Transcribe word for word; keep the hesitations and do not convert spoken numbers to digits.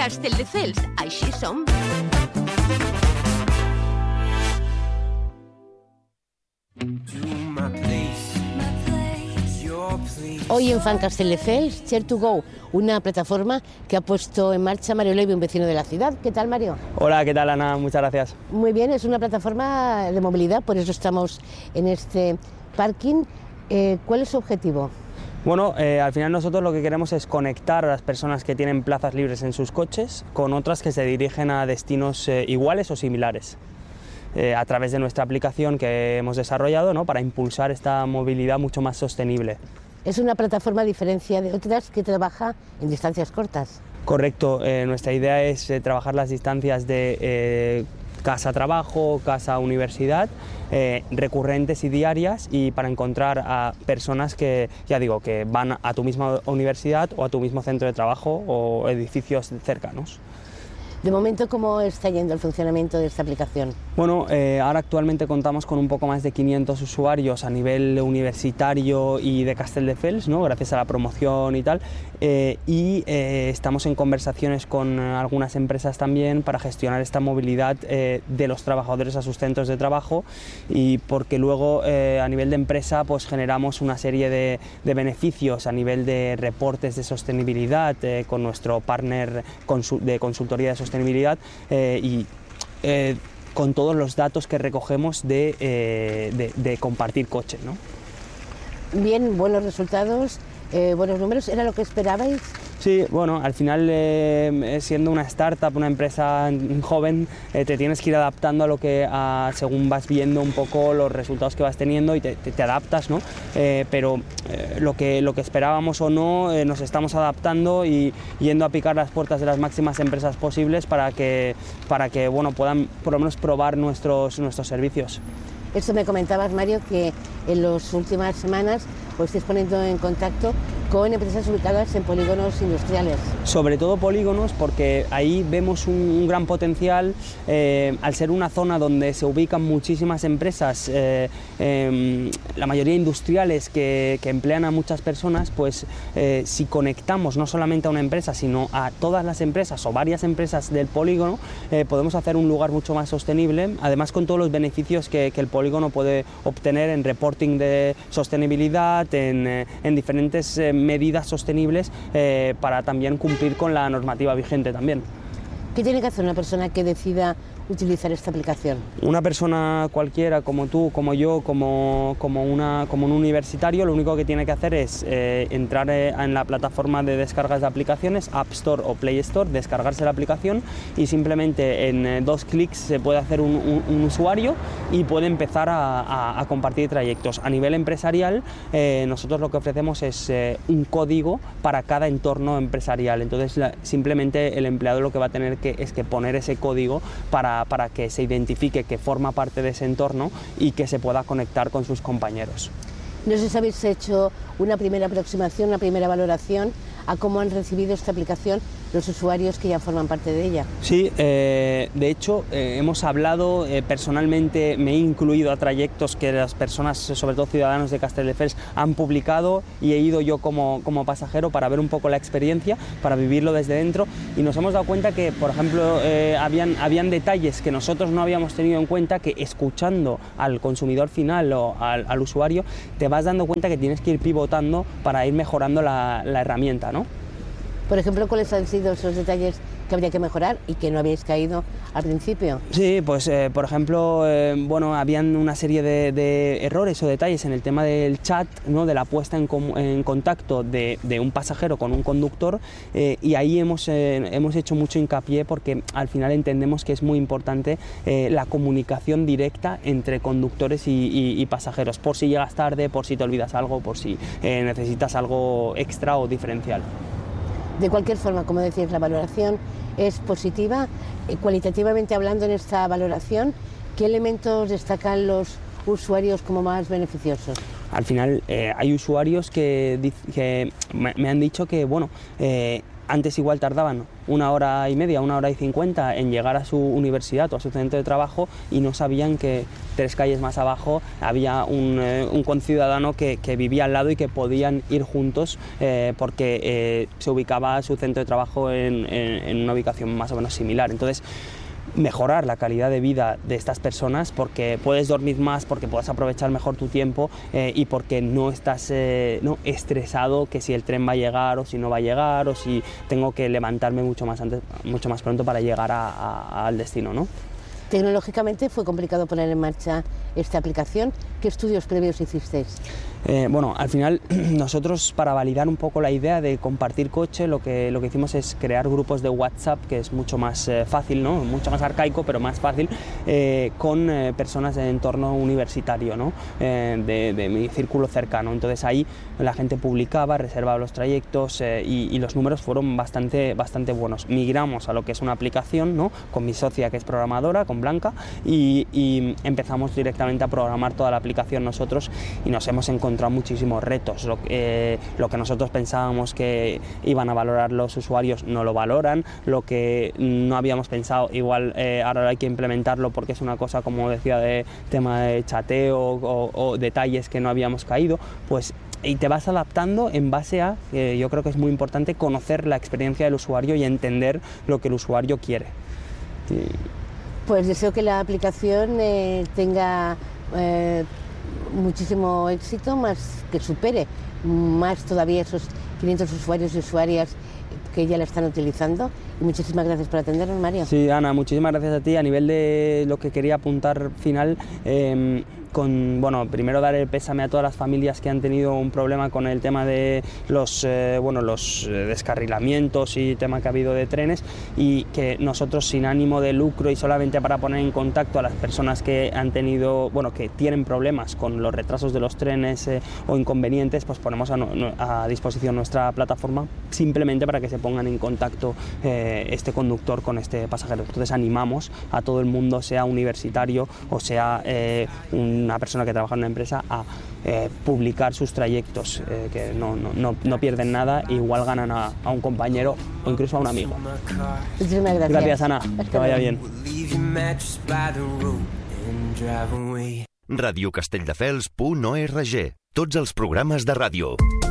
Castelldefels, així som. Hoy en Fan Castelldefels, Share to Go, una plataforma que ha puesto en marcha Mario Levi, un vecino de la ciudad. ¿Qué tal, Mario? Hola, ¿qué tal, Ana? Muchas gracias. Muy bien, es una plataforma de movilidad, por eso estamos en este parking. Eh, ¿Cuál es su objetivo? Bueno, eh, al final nosotros lo que queremos es conectar a las personas que tienen plazas libres en sus coches con otras que se dirigen a destinos eh, iguales o similares. Eh, a través de nuestra aplicación que hemos desarrollado, ¿no?, para impulsar esta movilidad mucho más sostenible. Es una plataforma a diferencia de otras que trabaja en distancias cortas. Correcto, eh, nuestra idea es eh, trabajar las distancias de eh, casa-trabajo, casa-universidad, eh, recurrentes y diarias, y para encontrar a personas que, ya digo, que van a tu misma universidad o a tu mismo centro de trabajo o edificios cercanos. De momento, ¿cómo está yendo el funcionamiento de esta aplicación? Bueno, eh, ahora actualmente contamos con un poco más de quinientos usuarios a nivel universitario y de Castelldefels, ¿no?, gracias a la promoción y tal, eh, y eh, estamos en conversaciones con algunas empresas también para gestionar esta movilidad eh, de los trabajadores a sus centros de trabajo, y porque luego eh, a nivel de empresa pues generamos una serie de, de beneficios a nivel de reportes de sostenibilidad eh, con nuestro partner consul de consultoría de sostenibilidad sostenibilidad eh, y eh, con todos los datos que recogemos de, eh, de, de compartir coche, ¿no? Bien, buenos resultados, eh, buenos números, ¿era lo que esperabais? Sí, bueno, al final eh, siendo una startup, una empresa joven, eh, te tienes que ir adaptando a lo que, a, según vas viendo un poco los resultados que vas teniendo, y te, te, te adaptas, ¿no? Eh, pero eh, lo, que, lo que esperábamos o no, eh, nos estamos adaptando y yendo a picar las puertas de las máximas empresas posibles para que, para que bueno, puedan por lo menos probar nuestros, nuestros servicios. Eso me comentabas, Mario, que en las últimas semanas os estáis poniendo en contacto con empresas ubicadas en polígonos industriales. Sobre todo polígonos, porque ahí vemos un, un gran potencial, eh, al ser una zona donde se ubican muchísimas empresas, eh, eh, la mayoría industriales que, que emplean a muchas personas, pues eh, si conectamos no solamente a una empresa, sino a todas las empresas o varias empresas del polígono, eh, podemos hacer un lugar mucho más sostenible, además con todos los beneficios que, que el polígono puede obtener en reporting de sostenibilidad, en, eh, en diferentes eh, medidas sostenibles eh, para también cumplir con la normativa vigente también. ¿Qué tiene que hacer una persona que decida utilizar esta aplicación? Una persona cualquiera, como tú, como yo, como, como, una, como un universitario, lo único que tiene que hacer es eh, entrar eh, en la plataforma de descargas de aplicaciones, App Store o Play Store, descargarse la aplicación, y simplemente en eh, dos clics se puede hacer un, un, un usuario y puede empezar a, a, a compartir trayectos. A nivel empresarial, eh, nosotros lo que ofrecemos es eh, un código para cada entorno empresarial. Entonces, la, simplemente el empleado lo que va a tener que, es que poner ese código para para que se identifique que forma parte de ese entorno y que se pueda conectar con sus compañeros. No sé si habéis hecho una primera aproximación, una primera valoración a cómo han recibido esta aplicación los usuarios que ya forman parte de ella. Sí, eh, de hecho eh, hemos hablado, eh, personalmente me he incluido a trayectos que las personas, sobre todo ciudadanos de Castelldefels, han publicado, y he ido yo como, como pasajero para ver un poco la experiencia, para vivirlo desde dentro, y nos hemos dado cuenta que, por ejemplo, eh, habían, habían detalles que nosotros no habíamos tenido en cuenta, que escuchando al consumidor final o al, al usuario te vas dando cuenta que tienes que ir pivotando para ir mejorando la, la herramienta, ¿no? Por ejemplo, ¿cuáles han sido esos detalles que habría que mejorar y que no habéis caído al principio? Sí, pues eh, por ejemplo, eh, bueno, habían una serie de, de errores o detalles en el tema del chat, ¿no?, de la puesta en, en contacto de, de un pasajero con un conductor, eh, y ahí hemos, eh, hemos hecho mucho hincapié, porque al final entendemos que es muy importante eh, la comunicación directa entre conductores y, y, y pasajeros, por si llegas tarde, por si te olvidas algo, por si eh, necesitas algo extra o diferencial. De cualquier forma, como decís, la valoración es positiva. Cualitativamente hablando, en esta valoración, ¿qué elementos destacan los usuarios como más beneficiosos? Al final eh, hay usuarios que, que me han dicho que, bueno, eh, antes igual tardaban una hora y media, una hora y cincuenta en llegar a su universidad o a su centro de trabajo y no sabían que tres calles más abajo había un, eh, un conciudadano que, que vivía al lado y que podían ir juntos eh, porque eh, se ubicaba su centro de trabajo en, en, en una ubicación más o menos similar. Entonces, mejorar la calidad de vida de estas personas porque puedes dormir más, porque puedes aprovechar mejor tu tiempo eh, y porque no estás eh, no, estresado que si el tren va a llegar o si no va a llegar o si tengo que levantarme mucho más antes, mucho más pronto para llegar a, a, al destino, ¿no? Tecnológicamente fue complicado poner en marcha esta aplicación. ¿Qué estudios previos hicisteis? Eh, bueno, al final nosotros, para validar un poco la idea de compartir coche, lo que, lo que hicimos es crear grupos de WhatsApp, que es mucho más eh, fácil, ¿no? Mucho más arcaico, pero más fácil, eh, con eh, personas de entorno universitario, ¿no? Eh, de, de mi círculo cercano. Entonces ahí la gente publicaba, reservaba los trayectos eh, y, y los números fueron bastante, bastante buenos. Migramos a lo que es una aplicación, ¿no? Con mi socia, que es programadora, con Blanca, y, y empezamos directamente a programar toda la aplicación nosotros y nos hemos encontrado muchísimos retos. Lo, eh, lo que nosotros pensábamos que iban a valorar los usuarios no lo valoran, lo que no habíamos pensado igual eh, ahora hay que implementarlo porque es una cosa, como decía, de tema de chateo o, o detalles que no habíamos caído, pues y te vas adaptando en base a, eh, yo creo que es muy importante conocer la experiencia del usuario y entender lo que el usuario quiere. Y... Pues deseo que la aplicación eh, tenga eh, muchísimo éxito, más que supere más todavía esos quinientos usuarios y usuarias que ya la están utilizando. Y muchísimas gracias por atendernos, Mario. Sí, Ana, muchísimas gracias a ti. A nivel de lo que quería apuntar final, eh, con, bueno, primero dar el pésame a todas las familias que han tenido un problema con el tema de los, eh, bueno, los descarrilamientos y tema que ha habido de trenes, y que nosotros, sin ánimo de lucro y solamente para poner en contacto a las personas que han tenido, bueno, que tienen problemas con los retrasos de los trenes eh, o inconvenientes, pues ponemos a, no, a disposición nuestra plataforma simplemente para que se pongan en contacto eh, este conductor con este pasajero. Entonces animamos a todo el mundo, sea universitario o sea eh, un una persona que trabaja en una empresa, a eh, publicar sus trayectos, eh, que no, no, no, no pierden nada, igual ganan a, a un compañero o incluso a un amigo. Muchísimas gracias. Gracias, Ana. Que vaya bien. radio castelldefels punt org. Tots els programes de ràdio.